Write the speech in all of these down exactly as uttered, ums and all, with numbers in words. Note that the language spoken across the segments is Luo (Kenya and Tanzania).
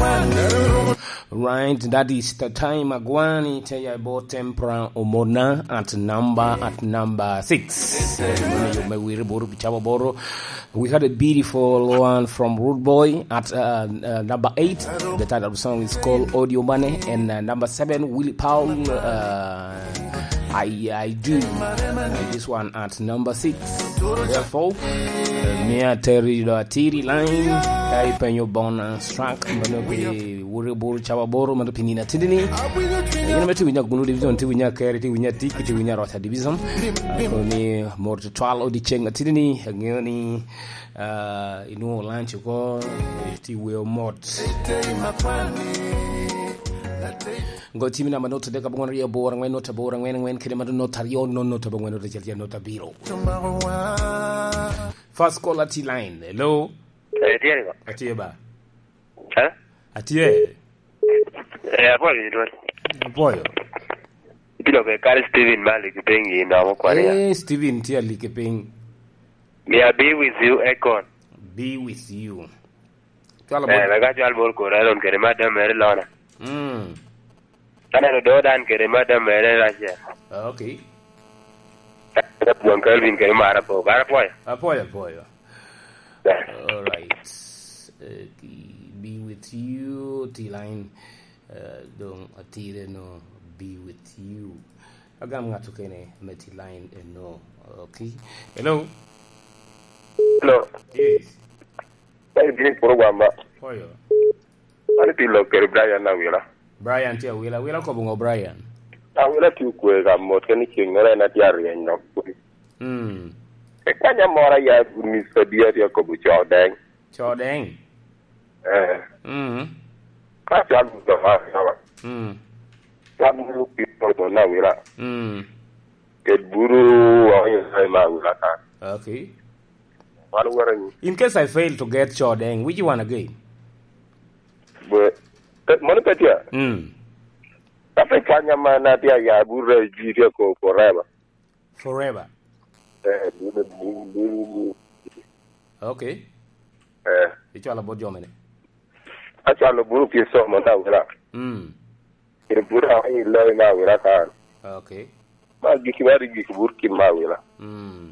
Right, that is the time Agwani Taya Bo Tempra Omona at number at number six. We had a beautiful one from Rude Boy at uh, uh, number eight. The title of the song is called Audio Money, and uh, number seven Willie Powell. Uh, I I do uh, this one at number six. Therefore, near Terry Terry line, I pen your bonus track. Manopi Wuribur Chababoro, Manopinina Tidini. You know, we not going to division to win your charity, win your ticket to win your Rota division. Only more to twelve of the Cheng Tidini, Hagani, uh, you know, lunch you go, if you will mod. Go team number not to take up one real board and when not a board and when when Kirimado notario no notable when not a not a biro. First quality line. Hello. Atieba. Huh? Atie. Eh, boy, boy. Bilo ke kare Steven Malik pengi na mo kwani. Eh, Steven tia like ping. May I be with you, Econ? Be with you. Eh, I got you all more corral ke madam Marilona. Hmm. Ana do dan ke madam Marilona. Okay. Buon Calvin ke mara po, gara po. Apoya, apoya. All right. Uh, be with you, T-line. Uh, don't atire no. Be with you. Agam nga tukene meti line and no. Okay. Hello. Hello. Yes. Ay din program ba. Hoyo. Ani tilo ke Brian na wila. Brian tia wila wila ko bungo Brian. Na wila tu ko ga mo keni kingere na tiari en no. Hmm. E kanya mora ya mi sabia ya ko bu chodeng. Chodeng. Eh. Hmm. Ka cha bu da ha ya. Hmm. La mu pi por do na wila. Hmm. Ke buru wa ya sai ma wila ka. Okay. Walu warani. In case I fail to get Chodeng, which one again? But mon petia. Hmm. Tapi kanya mana dia ya buru jiria ko forever. Forever. Eh, buru buru. Okay. Eh. It's all about Germany. Acha lo buru pi so mo na wila. Hmm. Ke buru ai lo na wila ka. Okay. Ma giki wari giki buru ki ma wila. Hmm.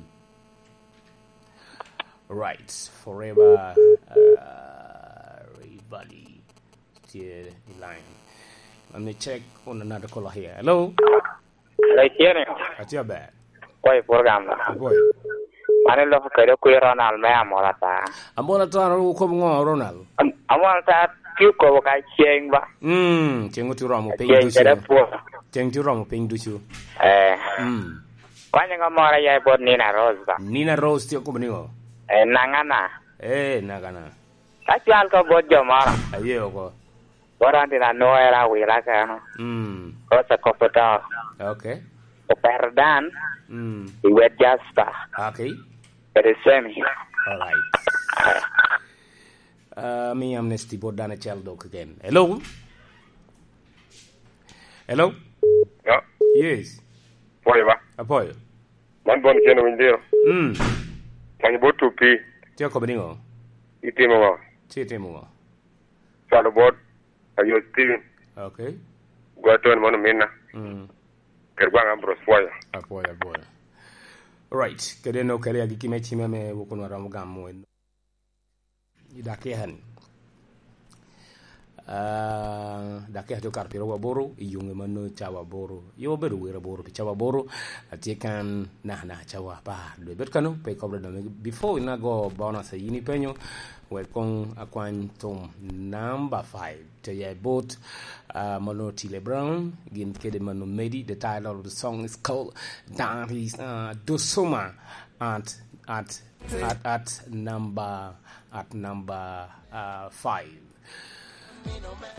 Right. Forever. Uh, everybody. Still in line. Let me check on another caller here. Hello. Right here. That's your bad. Boy, program la. Boy. Mane lo ka ro ku Ronald me amola ta. Amola ta ro ko ngo Ronald. Amola ta ki ko ka cheng ba. Hmm, chengo tu romo pe du. Cheng po. Cheng tu romo pe du chu. Eh. Hmm. Kwanya ngamora ya bod Nina Rose ba. Nina Rose ti ko bningo. Eh nangana. Eh nangana. Achal ko bod jomara. Aye ko. Borandi na no era wira ka no. Hmm. Ko sa ko pota. Okay. O perdan. Hmm. I wet Jasper. Okay. It is semi. All right. Uh, me amnesty board dana dog again. Hello. Hello. Yeah. Yes. Boy ba. Apoyo. Man bon keno windio. Hmm. Tangi botu pi. Tio ko bningo. Itimo mo. Titimo mo. Salo bot. Ayo Steven. Okay. Gwaton mo mina. Hmm. Kerwanga Ambrose Boy. Apoyo boy. Right. Kede no kere agiki mechi meme wokono ramugamu en. Idake han. Uh, dake hato karpiro waboro iyunge mano chawa boro yo beru wera boro chawa boro atiekan nah nah chawa pa do bet kanu pe cobre do before na go bonus yini penyo we kon akwan tom number five to ye boat uh, mano Tile Brown gin kede mano medi. The title of the song is called that is uh, Dosoma at at at at number at number uh, five.